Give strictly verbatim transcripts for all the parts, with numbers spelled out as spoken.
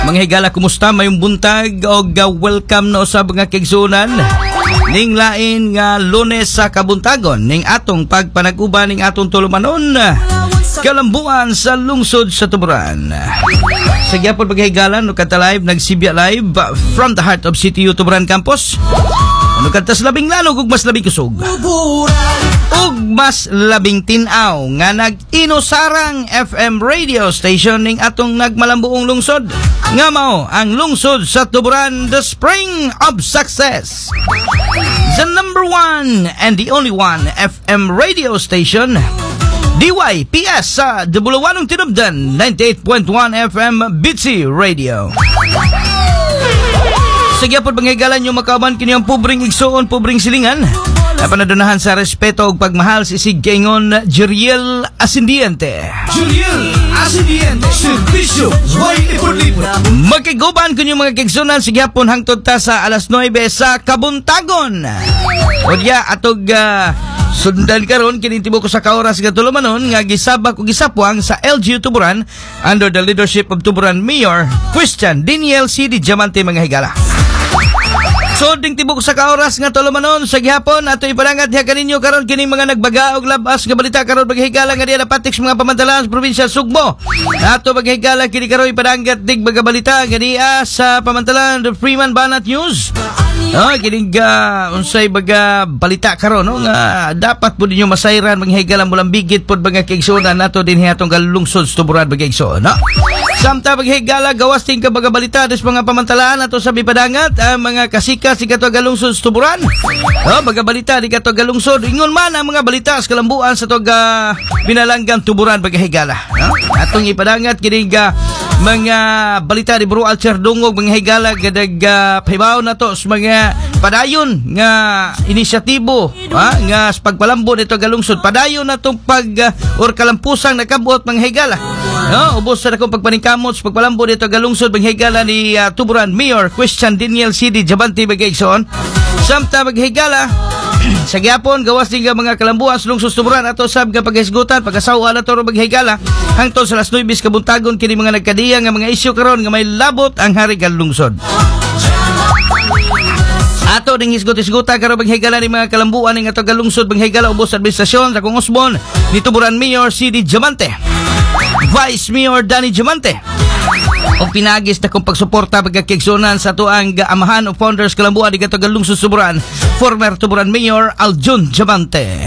Mga higala, kumusta? Mayong buntag o welcome na sa mga kigsunan ning lain nga Lunes sa kabuntagon ning atong pagpanag-uban ning atong tulumanon kalambuan sa lungsod sa Tuburan. Sa gyapon paghigala no kanta live nagsibya live from the heart of City U Tuburan Campus. Ano kanta sa labing lanog ug mas labing kusog ug mas labing tinaw nga nag-inusarang F M radio station ning atong nagmalambuong lungsod nga mao ang lungsod sa Tuburan, the spring of success, the number one and the only one F M radio station, D Y P S sa Dubulawanong Tinubdan, ninety-eight point one F M Bitsi Radio. Sige po panghigalan yung makaban kini ang pubring igsoon, pubring silingan. Napanadunahan sa respeto ug pagmahal si Siggengon Jeriel Ascendiente. Jeriel Ascendiente, servisyo way ipon-lipon. Magkiguban kun yung mga kigsunan sige hapon hangtod ta sa alas nuwebe sa Kabuntagon. Odya atog uh, sundan karon kini tibuok sa kaoras nga tulumanon nga gisabak ug gisapwang sa L G U Tuburan under the leadership of Tuburan Mayor Christian Daniel C. Diamante mga higala. So ding tibok sa kaoras nga tulumanon sa gihapon ato ipadangat diha kaninyo karon kini mga nagbaga og labas nga balita karon paghigala nga diha napatik sa mga pamantalaan sa probinsya Sugbo. Ato paghigala kini karon ipadangat dig mga balita nga diha sa pamantalaan the Freeman Banat News. Oh, kini ga unsay baga balita karon no nga dapat pud ninyo masayran manghigala mulang bigit pud mga kaigsunan nato dinhi atong galungsod sa Tuburan bagigsoon no. Samta paghigala gawas ting ka baga balita des mga pamantalaan ato sa bipadangat ang mga kasika si kato galungsod sa Tuburan. Oh, baga balita di kato galungsod ingon man ang mga balita sa kalambuan sa toga binalanggang Tuburan bagahigala. No? Atong ipadangat kini ga mga balita di Bro Alcher Dungog mga higala gadag uh, pahibaw na to sa mga padayon nga inisyatibo ha? Nga sa pagpalambo nito galungsod padayon na itong pag uh, or kalampusang nakabuot mga higala no? Ubos sa akong pagpaningkamot sa pagpalambo nito galungsod mga higala ni uh, Tuburan Mayor Christian Daniel C. Diamante Bagayson. Samta mga higala sa gyapon gawas din nga mga kalambuan sa lungsod Tuburan ato sab nga paghisgutan pagkasawa na to maghigala hangtod sa alas nuwebe kabuntagon kini mga nagkadiya nga mga isyu karon nga may labot ang harigan lungsod. Ato ding hisgot-hisguta karon maghigala ni mga kalambuan ning ato galungsod maghigala ubos sa administrasyon sa kung Osbon ni Tuburan Mayor C. Diamante, Vice Mayor Danny Diamante. O pinagis na kung pagsuporta pagkakigsunan sa tuang amahan o founders kalambuan di katagal lungsod Tuburan, former Tuburan Mayor Aljun Diamante.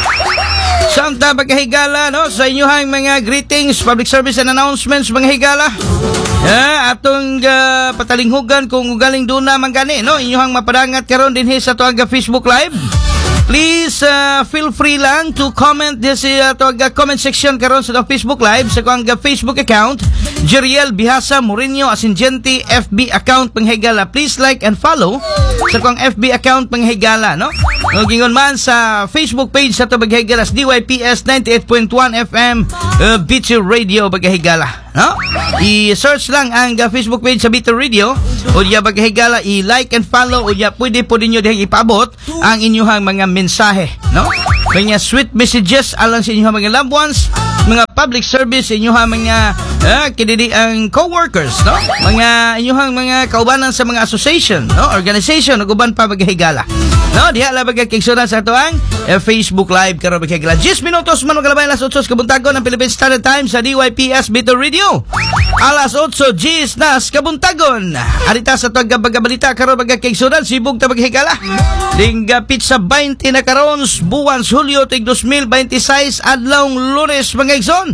Samta pagkahigala no sa inyohang mga greetings, public service and announcements mga higala. Yeah, atong uh, patalinghugan kung ugaling duna man gani no inyohang mapadangat karon dinhi sa tuang Facebook Live. Please uh, feel free lang to comment this uh, to uh, comment section karon sa Facebook Live sa kuang Facebook account Jeriel Bihasa Mourinho Ascendiente F B account panghigala. Please like and follow sa kuang F B account panghigala no. Ug ingon man sa Facebook page sa to baghigala D Y P S ninety-eight point one F M uh, Bitsi Radio baghigala no. I-search lang ang uh, Facebook page sa Bitsi Radio o ya baghigala i-like and follow o ya pwede po ninyo dihang ipabot ang inyong mga mensahe no. Mga sweet messages alang sa inyong mga loved ones, mga public service inyong mga uh, kinidi ang co-workers no, mga inyong mga kaubanan sa mga association no, organization ug uban pa baghigala no. Diha la bagakigsunan sa ato ang uh, Facebook Live karon baghigala ten minutos man galabay alas otso kabuntagon ang Philippine Standard Time sa D Y P S Bitsi Radio. Alas otso gis nas kabuntagon arita sa tuig balita karon bagakigsunan sibog ta baghigala ding pizza twenty na karon buwan Hulyo tig twenty twenty-six adlaw Lunes mga igsoon.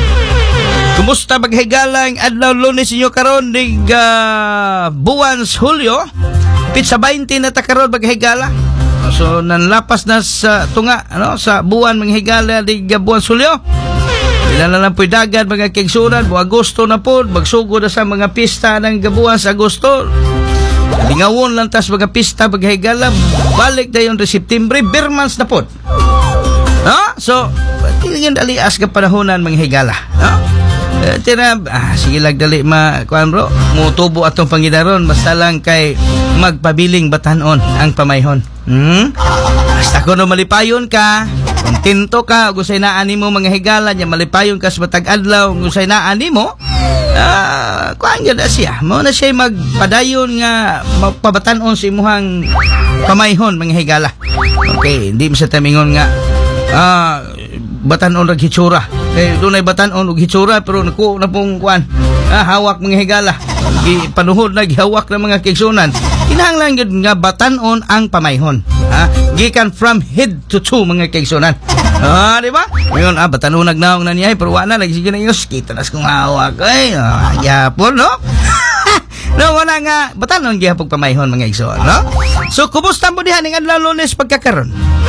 Kumusta baghigalang adlaw Lunes inyo karon ning uh, buwan Hulyo pizza twenty na ta karon baghigala. So nanlapas na sa tunga ano sa buwan manghigala ning uh, buwan Hulyo. Ilan na lang po dagan mga kigsunan bu Agosto na po magsugod na sa mga pista ng gabuan sa Agosto. Lingawon lang tas mga pista baghigala balik dayon sa September birmans na po. No? So, tingin dali as ka panahonan mga higala. No? Eh, tira, ah, sige lang dali ma, kuan bro, mutubo atong Panginoon, basta lang kay magpabiling batanon ang pamayhon. Hmm? Basta ko no malipayon ka, kontento ka, gusay naan mo mga higala, niya malipayon ka sa matag adlaw, gusay naan mo, ah, uh, kuan gyud siya. Mao na siya magpadayon nga magpabatan-on sa imuhang pamayhon mga higala. Okay, hindi mo sa tamingon nga ah batan-on rag hitsura. Eh dunay batan-on ug hitsura pero naku na pong kuan. Ah, hawak mga higala. Gi panuhod na gihawak ng mga kigsunan. Kinahanglan gyud nga batan-on ang pamayhon. Ha? Gikan from head to toe mga kigsunan. Ah, di ba? Ngayon, ah, batan-on nagnaong na niya, pero wala lagi sige na yun. Kita nas kong hawak. Ay, ah, yapon, no? No, wala nga, batan-on gihapog pamayhon mga igsoon, no? So, kumusta mo dihan ng adlaw Lunes pagkakaroon?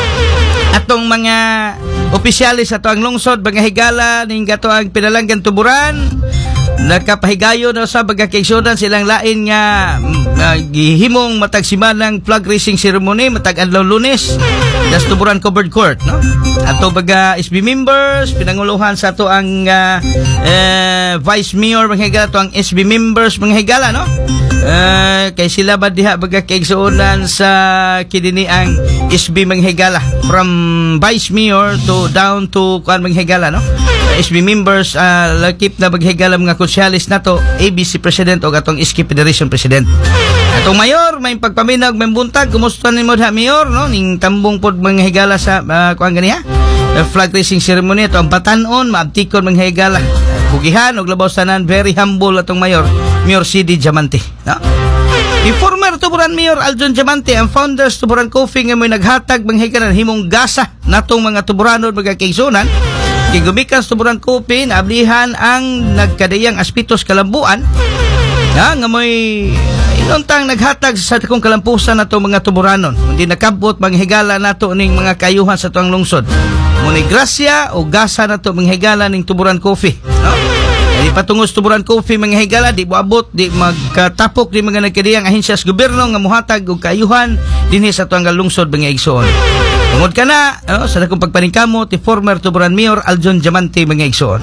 Atong mga opisyalis ato ang lungsod, mga higala, ning gato ang pinalanggan tuburan, nakapahigayo na sa pagkakigsunan silang lain nga uh, gihimong matag simanang flag raising ceremony matag adlaw Lunes das tuburan covered court, no? Ato baga S B members pinanguluhan sa ato ang uh, uh, vice mayor mga higala, ato ang S B members mga higala, no? Uh, kay sila ba diha baga kaigsuonan sa kidini ang S B mga higala from vice mayor to down to kuan mga higala, no? S B members uh, lakip na maghigala mga konsyalis nato A B C President o atong Iski Federation President. Atong mayor may pagpaminag may buntag kumusta nimo ha mayor, no? Ning tambong pod mga higala sa uh, kuan ganiya uh, flag raising ceremony ato ang batan-on maabtikon mga higala kugihan og labaw tanan. Very humble atong mayor Mayor C D Diamante, no? I-former tuburan Mayor Aljon Diamante ang founders tuburan coffee nga may naghatag mga higala himong gasa natong mga tuburanod mga kaigsunan. Kigumikan tuburan kopi naablihan ang nagkadayang aspitos kalambuan na nga may inuntang naghatag sa takong kalampusan nato mga tuburanon hindi nakabot mga higala nato ning mga kayuhan sa tuang lungsod muni grasya o gasa nato mga higala ning tuburan kopi, no? Di patungos tuburan coffee mga higala di moabot di magkatapok di mga nagkadayang ahensya sa gobyerno nga mohatag og kayuhan dinhi sa tuang lungsod mga igsoon. Tungod ka na, no, sa dakong pagpaningkamo ti former tuburan Mayor Aljon Diamante mga igsoon.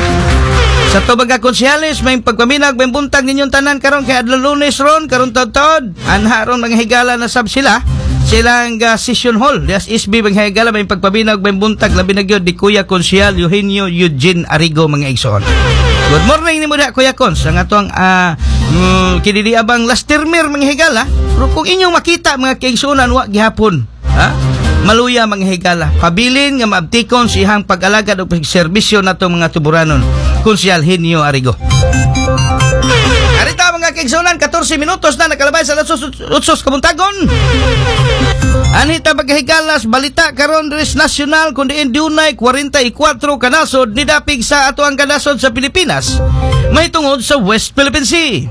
Sa tubaga konsyales, may pagpaminag, may buntag ninyong tanan karon kay adlaw Lunes ron, karon taod-taod. Anha ron mga higala na sab sila, silang uh, session hall. Dias S B mga higala, may pagpaminag, may buntag, labi na gyud di Kuya Konsyal Eugenio Eugene Arrigo mga igsoon. Good morning ni mo da Kuya Kons, ang atong uh, mm, kinidi abang last termer mga higala. Pero kung inyong makita mga kaigsunan wa gihapon, ha? Maluya mga higala, pabilin nga maabtikon sa ihang pag-alagad o pag-serbisyo nato mga tuburanon. Konsyal Henio Arrigo. Arita mga kaigsunan, fourteen minutos na nakalabay sa Utsos Kamuntagon. Anita magahigalas balita karon res nasyonal kundi dunay forty-four kanasod ni dapig sa ato ang kanasod sa Pilipinas. May tungod sa West Philippine Sea.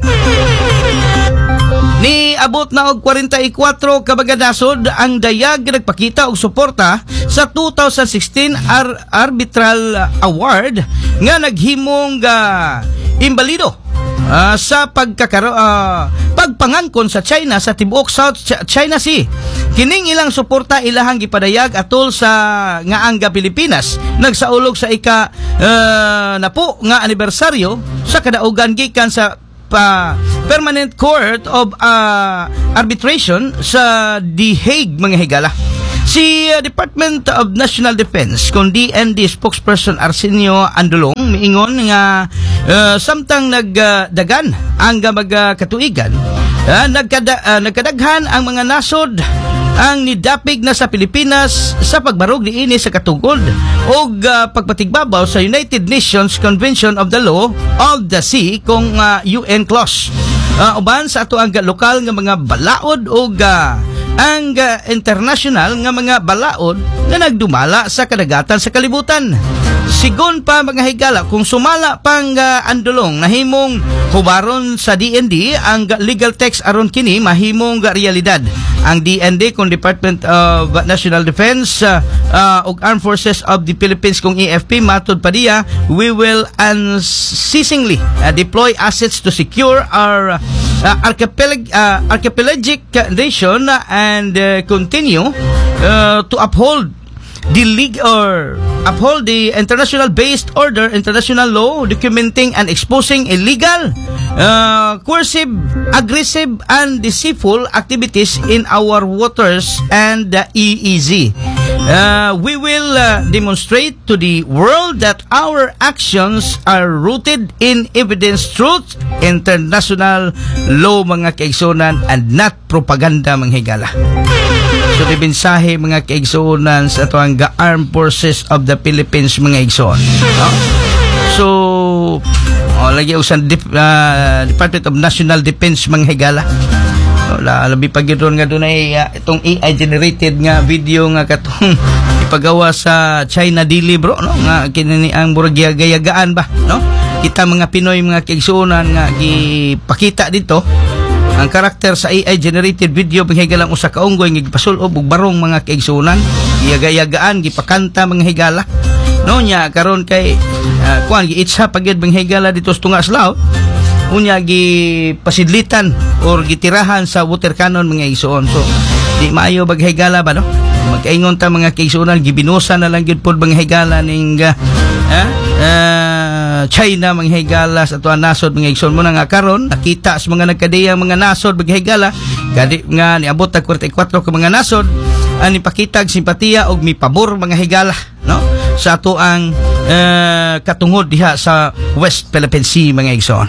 Ni abot na og forty-four kabagadasod ang dayag nagpakita og suporta sa twenty sixteen Ar- Arbitral Award nga naghimong uh, imbalido uh, sa pagkakaro uh, pagpangangkon sa China sa tibuok South China Sea. Kining ilang suporta ilahang gipadayag atol sa nga angga Pilipinas nagsaulog sa ika uh, napo nga anibersaryo sa kadaugan gikan sa pa Permanent Court of uh, Arbitration sa The Hague mga higala. Si uh, Department of National Defense kung D N D spokesperson Arsenio Andolong miingon nga uh, samtang nagdagan uh, ang mga katuigan uh, nagkada, uh, nagkadaghan ang mga nasod ang nidapig na sa Pilipinas sa pagbarog niini sa katungod o uh, pagpatigbabaw sa United Nations Convention of the Law of the Sea kung uh, U N clause. Uh, uban sa ato ang lokal nga mga balaod o uh, ang uh, international nga mga balaod nga nagdumala sa kadagatan sa kalibutan. Sigon pa mga higala kung sumala pang uh, andulong nahimong hubaron sa D N D ang uh, legal text aron kini mahimong uh, realidad. Ang D N D kung Department of National Defense uh, uh, ug Armed Forces of the Philippines kung A F P matud pa diya, we will unceasingly uh, deploy assets to secure our uh, archipelag uh, archipelagic nation and uh, continue uh, to uphold the league or uphold the international based order, international law documenting and exposing illegal, uh, coercive, aggressive and deceitful activities in our waters and the E E Z. Uh, we will uh, demonstrate to the world that our actions are rooted in evidence, truth, international law mga kaigsunan, and not propaganda mga higala. So di mensahe mga kaigsunan sa tuwang Armed Forces of the Philippines mga igsoon. No? So oh, lagi usan Dep- uh, Department of National Defense mga higala. Wala, labi pa gidon nga dunay uh, itong A I generated nga video nga katong ipagawa sa China Daily bro, no, nga kinini ang murag gayagaan ba, no, kita mga Pinoy mga kaigsuonan nga gipakita dito ang karakter sa A I generated video panghigala usa ka unggoy nga gipasulob og barong mga kaigsuonan, giyagayagaan, gipakanta mga higala, no, nya karon kay uh, kuan giitsa pagid mga higala dito sa tunga sa laut, unya gi pasidlitan or gitirahan sa water cannon mga igsoon. So di maayo baghigala ba, no, magkaingon ta mga kaigsuonan, gibinusa na lang gyud pod mga higala ning uh, uh, China mga higala sa tuwa nasod mga igsoon mo na nga karon nakita sa mga nagkadiyang mga nasod mga higala kadi nga niabot ta forty-four ka mga nasod ani pakitag simpatiya og mipabor mga higala, no, sa ato ang uh, katungod diha sa West Philippine Sea mga igsoon.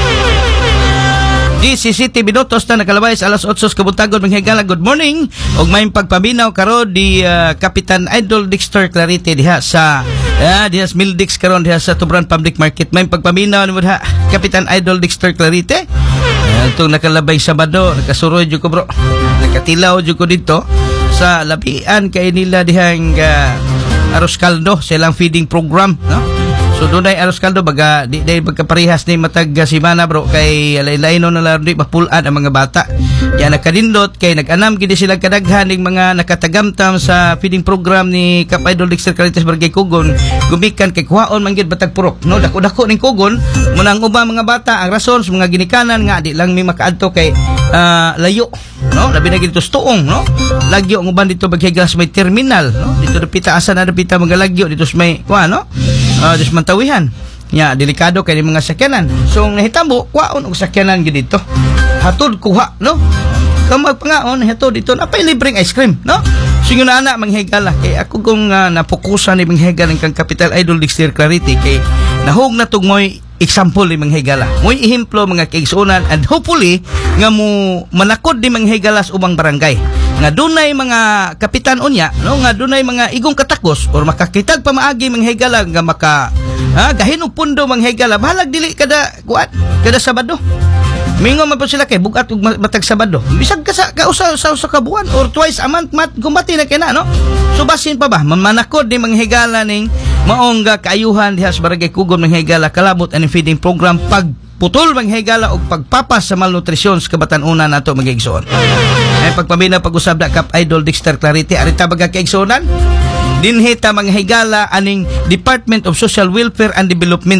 seventeen minutos na nakalabay sa alas eight kabuntagon mga higala. Good morning og may pagpaminaw karon di uh, Kapitan Idol Dexter Clarite diha sa uh, diha sa Mildix karon diha sa Tubran Public Market. May pagpaminaw ni ha Kapitan Idol Dexter Clarite. Uh, itong nakalabay Sabado nakasuroy jud ko bro, nakatilaw jud ko dito sa labian kay nila dihang uh, Aros Caldo silang feeding program, no. So dunay aros kaldo baga di day magkaparehas ni matag simana bro kay lain-laino na lang di mapulan ang mga bata. Ya nakadindot kay nag-anam gid sila kadaghan ning mga nakatagamtam sa feeding program ni Kap Idol Dexter Caritas Barangay Kugon. Gumikan kay kuhaon man gid batag purok, no, dako-dako ning Kugon munang ubang mga bata ang rason sa mga ginikanan nga di lang mi makaadto kay uh, layo, no, labi na gid dito tuong, no, lagyo ang uban dito baghigas may terminal, no, dito dapita asa na dapita mga lagyo dito sa may kuha, no, uh, dis mantawihan nya delikado kay mga sakyanan. So nahitabo kuhaon og sakyanan gid dito hatod kuha, no, kamag pangaon hatod dito napay libreng ice cream, no. So yun na anak manghigala kay ako kung uh, napokusan ni manghigala kang Capital Idol Dexter Clarity kay nahog na tug moy example ni manghigala moy ehemplo mga kaigsuonan and hopefully nga mo manakod ni manghigala sa ubang barangay nga dunay mga kapitan unya, no, nga dunay mga igong katakos or makakitag pamaagi manghigala nga maka ha gahinog pundo manghigala bahalag dili kada kuat kada Sabado. Mingon man po sila kay bugat ug matag Sabado. Bisag ka sa kausa sa usa ka buwan or twice a month mat gumbati na kay na, no. So basin pa ba manakod ni manghigala ning maongga kaayuhan diha sa Barangay Kugon manghigala kalabot ani feeding program pagputol manghigala og pagpapas sa malnutrisyon sa kabatan-una nato mga igsoon. Ay pagpamina pag-usab na Kap Idol Dexter Clarity arita baga kaigsuonan dinhi ta manghigala aning Department of Social Welfare and Development.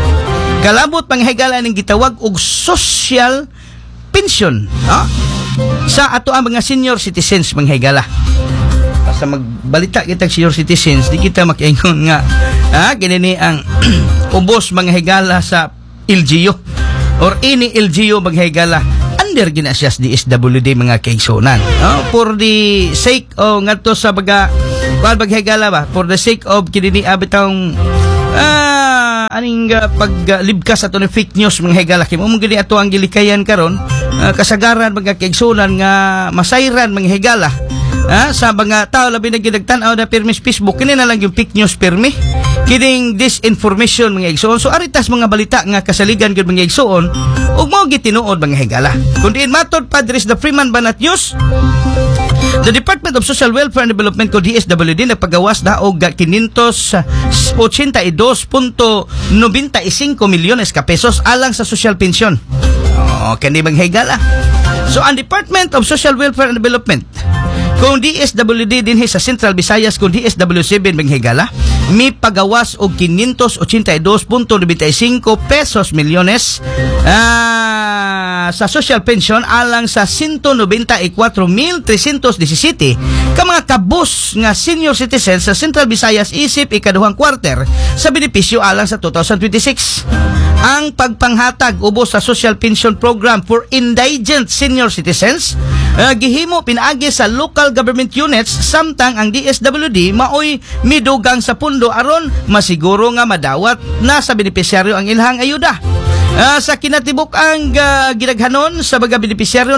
Kalabot manghigala ning gitawag og social pension, ha, sa ato ang mga senior citizens manghigala. Basta magbalita kita senior citizens di kita makiingon nga ha kinini ang ubos manghigala sa L G U or ini L G U manghigala under ginasas D S W D mga kaigsuonan, no? For the sake of ngadto sa baga kuan baghigala ba for the sake of kinini abitang ah aning uh, paglibkas uh, ato ni fake news mga higala kay mo gid ato ang gilikayan karon uh, kasagaran mga kaigsuonan nga masayran mga higala ha, sa mga tao labi na ginagtan-aw na pirmi sa Facebook kini na lang yung fake news pirmi kining disinformation mga igsoon. So aritas mga balita nga kasaligan gyud mga igsoon ug mao gitinuod mga higala kun diin matod Padres the Freeman Banat News. The Department of Social Welfare and Development ko D S W D nagpagawas na og five hundred eighty-two point nine five milyones ka pesos alang sa social pension. Oh, kani bang higala. So ang Department of Social Welfare and Development kung D S W D dinhi sa Central Visayas kung D S W seven bang higala mi pagawas og five hundred eighty-two point nine five pesos milyones ah uh, sa social pension alang sa one hundred ninety-four thousand three hundred seventeen ka mga kabus nga senior citizens sa Central Visayas isip ikaduhang quarter sa benepisyo alang sa two thousand twenty-six. Ang pagpanghatag ubos sa social pension program for indigent senior citizens uh, gihimo pinaagi sa local government units samtang ang D S W D maoy midugang sa pundo aron masiguro nga madawat na sa benepisyaryo ang ilhang ayuda. Uh, sa kinatibuk ang uh, ginaghanon sa mga benepisyaryo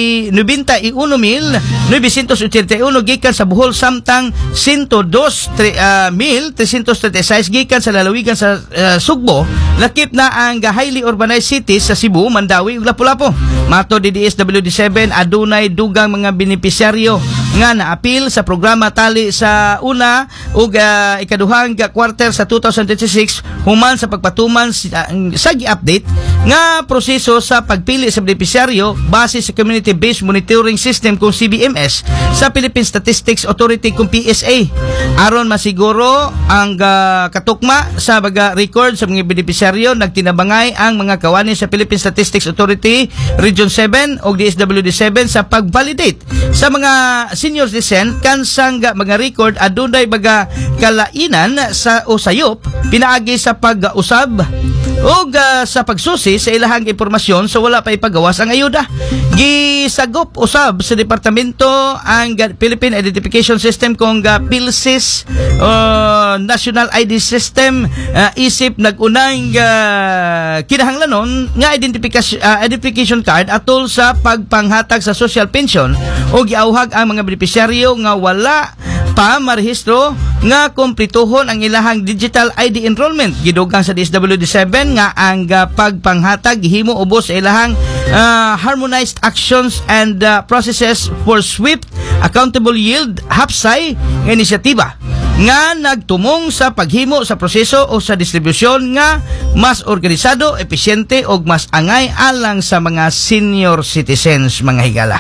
ninety-one mil nine hundred eighty-one gikan sa Bohol samtang one hundred two mil three hundred thirty-six gikan sa lalawigan sa uh, Sugbo, lakip na ang highly urbanized cities sa Cebu, Mandawi ug Lapu-Lapu. Mato di D S W D seven adunay dugang mga benepisyaryo nga naapil sa programa tali sa una ug uh, ikaduhang quarter sa two thousand twenty-six human sa pagpatuman sa, sa gi-update nga proseso sa pagpili sa benepisyaryo base sa Community-Based Monitoring System kung C B M S sa Philippine Statistics Authority kung P S A aron masiguro ang uh, katukma sa baga record sa mga benepisyaryo. Nagtinabangay ang mga kawani sa Philippine Statistics Authority Region seven o D S W D seven sa pag-validate sa mga senior citizen kansang mga record adunay baga kalainan sa o sayop pinaagi sa pag-usab o uh, sa pagsusi sa ilahang impormasyon so wala pa ipagawas ang ayuda. Gisagop usab sa departamento ang Philippine Identification System kung uh, PhilSys uh, National I D System uh, isip nagunang uh, kinahanglanon nga identification, uh, identification card atol sa pagpanghatag sa social pension o giauhag ang mga benepisyaryo nga wala pa marehistro nga kumplituhon ang ilahang digital I D enrollment. Gidugang sa D S W D seven nga ang uh, pagpanghatag gihimo ubos sa ilahang uh, harmonized actions and uh, processes for swift accountable yield hapsay inisyatiba nga nagtumong sa paghimo sa proseso o sa distribusyon nga mas organisado, epesyente o mas angay alang sa mga senior citizens mga higala.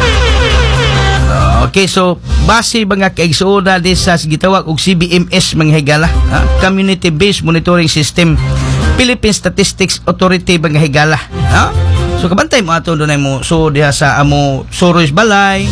Okay, so base mga kaigsuonan din sa gitawag og C B M S mga higala, ha? Community-Based Monitoring System Philippine Statistics Authority mga higala, ha? So kabantay mo ato dunay mo so diha sa amo Suroys Balay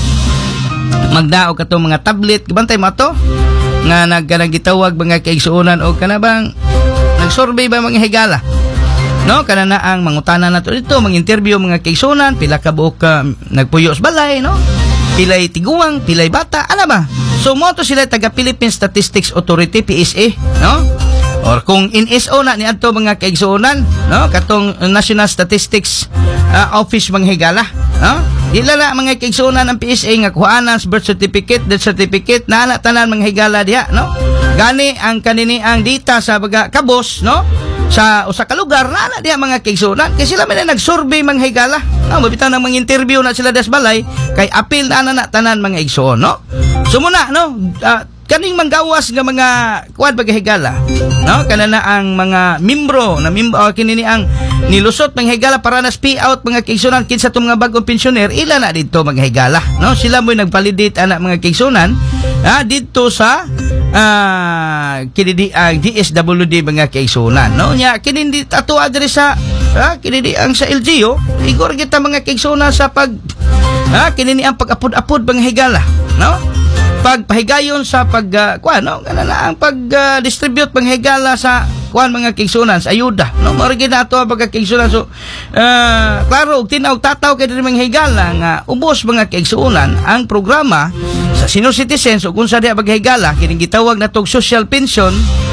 magdaog kato mga tablet, kabantay mo ato nga nagkanang gitawag mga kaigsuonan o kanabang nag-survey ba mga higala, no? Kana na ang mangutana nato dito mga interview mga kaigsuonan pila ka buok uh, nagpuyo sa balay, no? Pilay tiguang, pilay bata, ano ba? So mo to sila taga Philippine Statistics Authority P S A, no? Or kung N S O na ni adto mga kaigsuonan, no? Katong National Statistics uh, Office mga higala, no? Dila na mga kaigsuonan ang P S A nga kuhanan birth certificate, death certificate na ana tanan mga higala diha, no? Gani ang kanini ang data sa baga kabos, no? Sa usa ka lugar na na diha mga kaigsuonan kay sila man nag-survey mga higala. No, mabitaw nang mga interview na sila des balay kay apil na na tanan mga igsoon, no? So muna, no, uh, kaning manggawas nga mga kuan baga higala, no? Kana na ang mga membro na membro uh, kinini ang nilusot mga higala para na pay out mga kaigsuonan kinsa tong mga bagong pensioner ila na dito mga higala, no? Sila mo nag-validate ana mga kaigsuonan ha dito sa ah uh, kinidi ang D S W D mga kaigsuonan, no? Nya kinindi ato adre sa ha kinidi ang sa L G U igor kita mga kaigsuonan sa pag ha kinini ang pag-apod-apod mga higala, no? Pagpahigayon sa pag uh, kuan, no? Kana na ang pag-distribute uh, mga higala sa kuan mga kaigsuonan sa ayuda, no? Mao gyud ato ang pagka-kaigsuonan. So uh, klaro og tinaw tataw kay diri mga higala nga ubos mga kaigsuonan ang programa sa senior citizens o kung sa diha baghigala kining gitawag natong social pension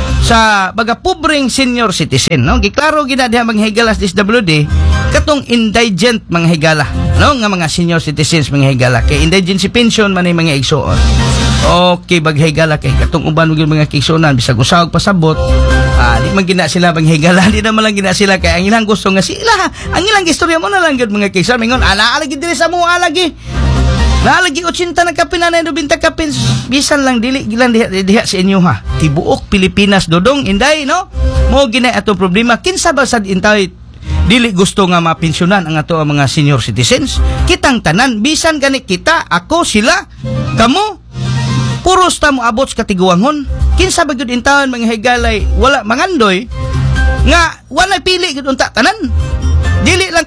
sa baga pobreng senior citizen, no? Giklaro gina diha mga higala sa D S W D katong indigent mga higala, no? Nga mga senior citizens mga higala kay indigency pension man mga igsuon. Okay, baghigala kay katong uban gyud mga kaigsuonan bisag usawag pasabot ah di man gina sila baghigala, di na man lang gina sila kay ang ilang gusto nga sila ang ilang istorya mo na lang gyud mga kaigsuonan mingon ala lagi diri sa mo alagi nalagi eighty na kapin na ninety kapin bisan lang dili gilan diha, diha sa inyo ha tibuok Pilipinas dodong inday, no? Mo gina atong problema kinsa ba sad intay dili gusto nga mapensyonan ang ato ang mga senior citizens kitang tanan bisan gani kita ako sila kamo puros ta mo abot sa katiguangon kinsa ba gyud intawon mga higalay wala mangandoy nga wala pili gyud unta tanan dili lang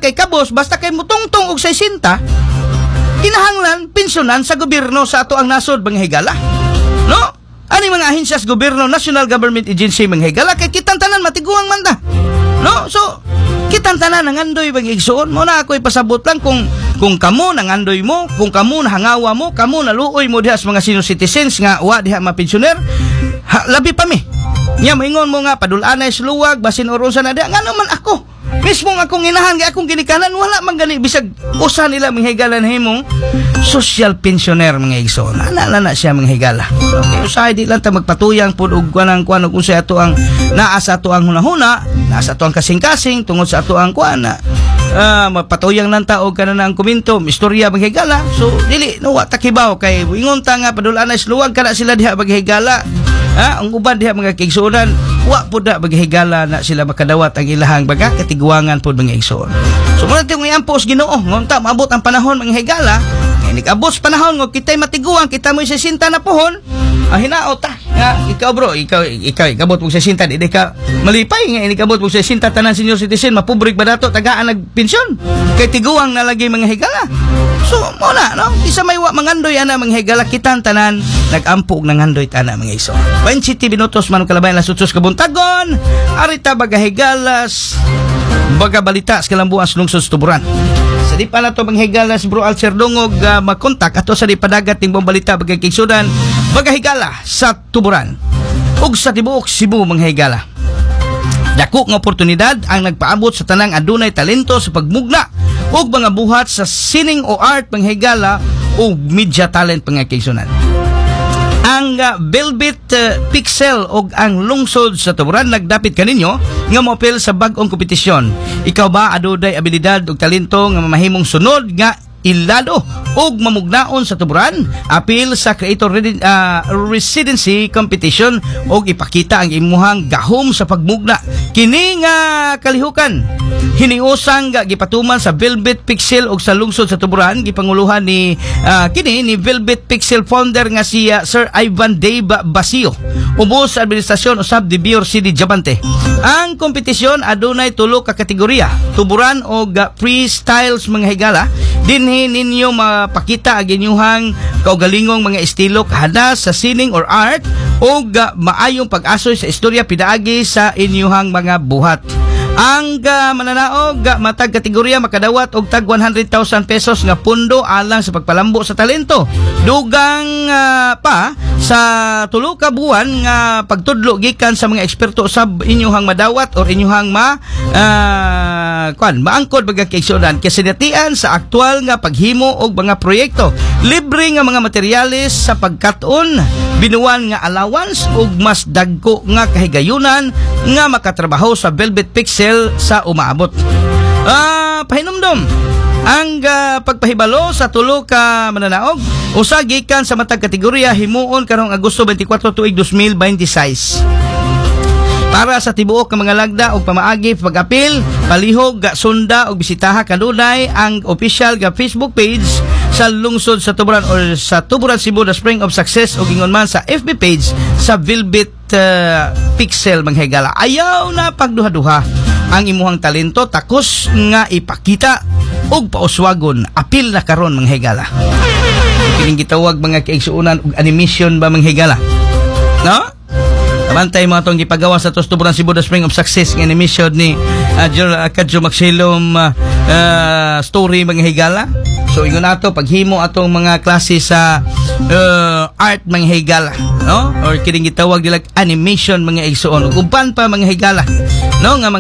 kay kabos basta kay mutungtong og sesenta, kinahanglan pensyonan sa gobyerno sa ato ang nasod mga higala. No? Ani mga ahensya sa gobyerno, national government agency mga higala kay kitang tanan matiguang man ta. No? So kitang tanan nangandoy bang igsuon mo na ako'y pasabot lang kung kung kamo nangandoy mo, kung kamo nahangawa mo, kamo naluoy mo diha sa mga senior citizens nga wa diha mapensioner, ha, labi pa mi. Nya moingon mo nga padulanay sa luwag basin oronsa na diha ngano man ako. Mismo nga akong inahan nga akong ginikanan wala man gani bisag usa nila mga higalan himong social pensioner mga igsoon. Ana na siya mga higala. Okay, usahay di lang ta magpatuyang pud og kanang kuan kung sa ato ang naa sa ato ang hunahuna, naa sa ato ang kasing-kasing tungod sa ato ang kuan na uh, magpatuyang lang ta og kana ang komento, istorya mga higala. So dili no wa takibaw kay ingon ta nga padulanay sa luwag kana sila diha mga higala. Ha, ang uban diha mga kaigsuonan wa pud na maghigala na sila makadawat ang ilahang baga katigwangan pud mga igsoon. So muna tayong iampos Ginoo ngunta maabot ang panahon mga higala nga abot panahon ngo kitay matiguang kita mo sesenta na pohon ah, hinaot ta nga ikaw bro ikaw ikaw ikabot mo sesenta di ka malipay nga inikabot mo sesenta tanan senior citizen mapubrik ba dato tagaan nagpensyon kay tiguang na lagi mga higala. So muna no isa may wa mangandoy ana mga higala kitan tanan nagampog nangandoy tana mga iso. twenty minutos man kalabayan la sutsos kabuntagon arita baga higalas baga balita sa kalambuan sa lungsod sa Tuburan. Sa di pa na to mga higalas bro Alcer Dungog uh, magkontak ato sa di padagat ting balita baga kigsudan baga higala sa Tuburan ug sa tibuok Cebu mga higala. Dako nga oportunidad ang nagpaabot sa tanang adunay talento sa pagmugna ug mga buhat sa sining o art mga higala ug media talent mga kigsunan. Ang uh, Velvet uh, Pixel o ang lungsod sa Tuburan nagdapit kaninyo nga moapil sa bag-ong kompetisyon. Ikaw ba aduday abilidad o talento nga mamahimong sunod nga ilado og mamugnaon sa Tuburan? Apil sa Creator uh, Residency Competition og ipakita ang imuhang gahom sa pagmugna. Kini nga kalihukan hiniusang nga gipatuman sa Velvet Pixel og sa lungsod sa Tuburan gipanguluhan ni uh, kini ni Velvet Pixel founder nga si uh, Sir Ivan Dave Basio ubos sa administrasyon usab di Mayor C D Diamante. Ang kompetisyon adunay tulo ka kategorya, Tuburan og uh, freestyles mga higala. Dinhi ninyo mapakita ang inyong kaugalingong mga estilo hadas sa sining or art o uh, maayong pag-asoy sa istorya pinaagi sa inyong mga buhat. Ang uh, mananaog uh, matag kategorya makadawat og tag one hundred thousand pesos nga pundo alang sa pagpalambo sa talento. Dugang uh, pa sa tulo ka buwan nga pagtudlo gikan sa mga eksperto sa inyong madawat or inyong ma uh, kwan maangkod baga kaigsuonan kasinatian sa aktual nga paghimo og mga proyekto. Libre nga mga materyales sa pagkat-on, binuwan nga allowance ug mas dagko nga kahigayunan nga makatrabaho sa Velvet Pixel sa umaabot. Ah, pahinumdom ang uh, pagpahibalo sa tulo ka mananaog usa gikan sa matag kategorya himuon karong Agosto twenty-four tuig twenty twenty-six. Para sa tibuok ng mga lagda o pamaagi pag-apil, palihog, ga sunda o bisitaha kanunay ang official ga Facebook page sa lungsod sa Tuburan or sa Tuburan Cebu The Spring of Success o gingon man sa F B page sa Velvet uh, Pixel mga higala. Ayaw na pagduha-duha ang imuhang talento takos nga ipakita og pauswagon apil na karon mga higala. Kining gitawag mga kaigsuonan og animation ba mga higala. No? Bantay mo atong gipagawa sa Tuburan Cebu The Spring of Success ng animation ni uh, Kadjo Maxilom uh, uh, story mga higala. So ingon nato paghimo atong mga klase sa uh, art mga higala, no? Or kining gitawag nila animation mga igsuon. Uban pa mga higala, no? Nga